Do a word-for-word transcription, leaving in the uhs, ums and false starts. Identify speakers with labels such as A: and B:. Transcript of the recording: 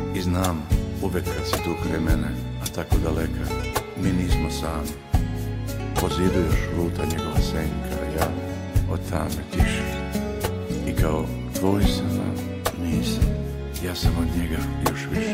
A: I znam, uvek kad si tu kraj mene, a tako daleka, mi nismo sami. Po zidu još luta njegova senka, ja od tame tiše. I kao tvoj sam, a nisam, ja sam od njega još više.